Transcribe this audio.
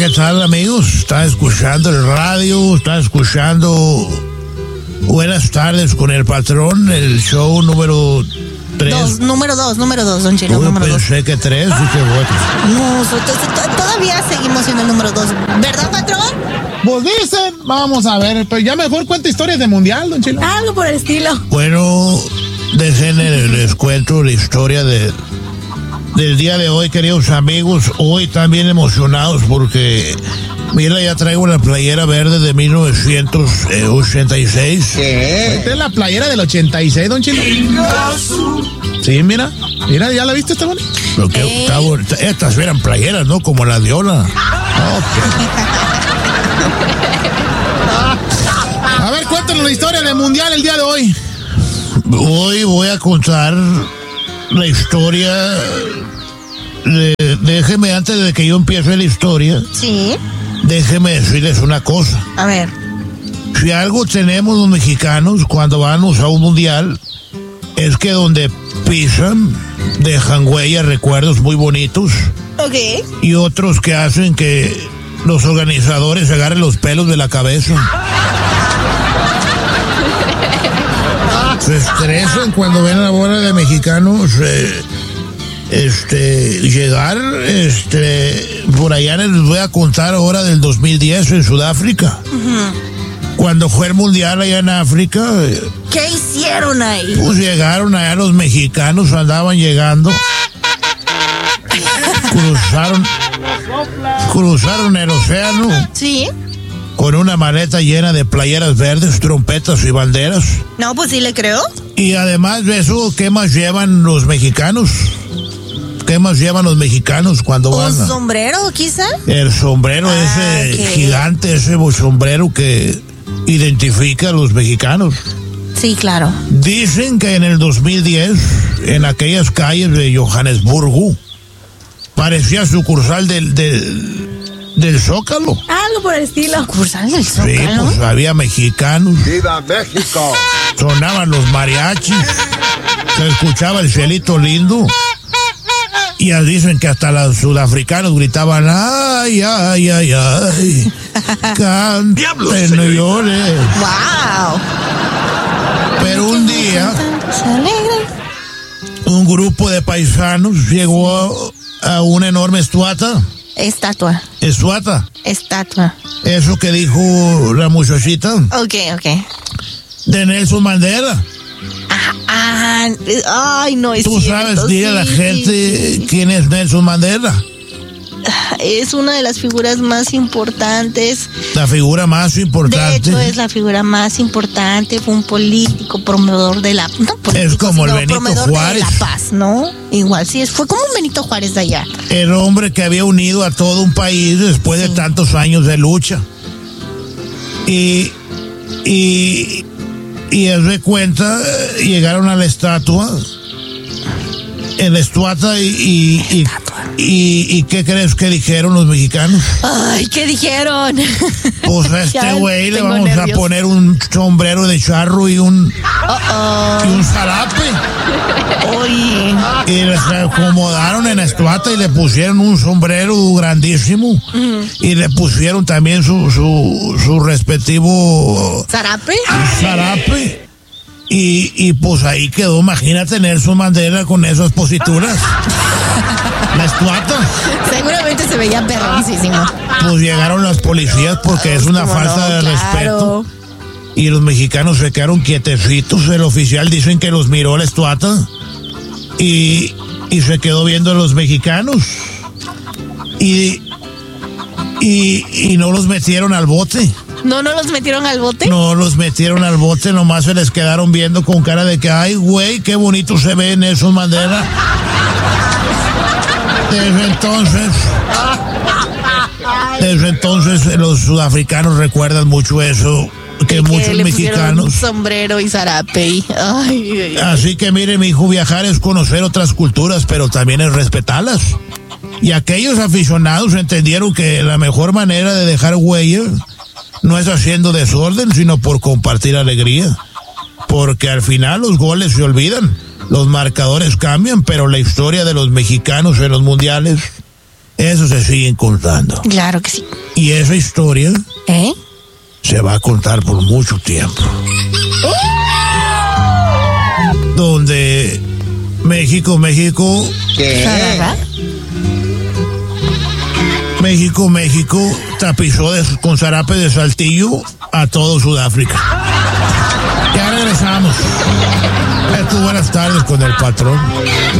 ¿qué tal, amigos? Está escuchando el radio, está escuchando Buenas tardes con el patrón, el show número 3. Número 2, don Chino. Yo pensé que 3, dije, no, todavía seguimos siendo el número 2, ¿verdad, patrón? Pues dicen, vamos a ver, pero ya mejor cuenta historias de mundial, don Chino. Algo por el estilo. Bueno, les cuento la historia del día de hoy, queridos amigos. Hoy también emocionados porque, mira, ya traigo la playera verde de 1986. ¿Qué? Esta es la playera del 86, don Chino. Sí, mira, ¿ya la viste, está bonita? Estas eran playeras, ¿no? Como la de Ola. A ver, cuéntanos la historia del mundial el día de hoy. Hoy voy a contar la historia. Déjeme, antes de que yo empiece la historia, sí, déjeme decirles una cosa. A ver. Si algo tenemos los mexicanos cuando vamos a un mundial, es que donde pisan, dejan huellas, recuerdos muy bonitos. Ok. Y otros que hacen que los organizadores se agarren los pelos de la cabeza. Se estresan cuando ven a la bola de mexicanos llegar. Por allá les voy a contar ahora del 2010 en Sudáfrica. Uh-huh. Cuando fue el mundial allá en África. ¿Qué hicieron ahí? Pues llegaron allá los mexicanos, andaban llegando. Cruzaron el océano. Sí. Con una maleta llena de playeras verdes, trompetas y banderas. No, pues sí le creo. Y además de eso, ¿qué más llevan los mexicanos? ¿Qué más llevan los mexicanos cuando van? ¿Un sombrero, quizá? El sombrero ese gigante, ese sombrero que identifica a los mexicanos. Sí, claro. Dicen que en el 2010, en aquellas calles de Johannesburgo, parecía sucursal del Zócalo. Algo por el estilo. ¿Sucursal del Zócalo? Sí, pues había mexicanos. ¡Viva México! Sonaban los mariachis. Se escuchaba el cielito lindo. Y ya dicen que hasta los sudafricanos gritaban, ¡ay, ay, ay, ay! ¡Canten, no llores! ¡Wow! Pero un día, un grupo de paisanos llegó a una enorme estatua. Estatua. Eso que dijo la muchachita. Ok. De Nelson Mandela. Ay, no es ¿Tú cierto? sabes, dile a la gente quién es Nelson Mandela? Es una de las figuras más importantes. La figura más importante. De hecho, es la figura más importante. Fue un político, promovedor de la... No, es como el Benito Juárez. De la paz, ¿no? Igual, sí, fue como un Benito Juárez de allá. El hombre que había unido a todo un país después de tantos años de lucha. Y haz de cuenta, llegaron a la estatua. En la estatua y ¿qué crees que dijeron los mexicanos? Ay, ¿qué dijeron? Pues a este güey le vamos a poner un sombrero de charro y un zarape. Oye. Y les acomodaron en la estatua y le pusieron un sombrero grandísimo. Uh-huh. Y le pusieron también su respectivo ¿zarape? Zarape. Y pues ahí quedó, imagínate Nelson Mandela con esas posituras. La estatua. Seguramente se veía perroncísimo. Pues llegaron las policías porque es una falta de respeto. Y los mexicanos se quedaron quietecitos. El oficial dicen que los miró la estatua y se quedó viendo a los mexicanos. Y no los metieron al bote. ¿No los metieron al bote? No los metieron al bote, nomás se les quedaron viendo con cara de que, ay, güey, qué bonito se ve Nelson Mandela. Desde entonces los sudafricanos recuerdan mucho eso, que muchos mexicanos... Un sombrero y zarape. Ay. Así que mire, mi hijo, viajar es conocer otras culturas, pero también es respetarlas. Y aquellos aficionados entendieron que la mejor manera de dejar huella no es haciendo desorden, sino por compartir alegría. Porque al final los goles se olvidan, los marcadores cambian, pero la historia de los mexicanos en los mundiales Eso se siguen contando. Claro que sí. Y esa historia se va a contar por mucho tiempo. Donde México tapizó con zarape de Saltillo a todo Sudáfrica. Ya regresamos. Buenas tardes con el patrón.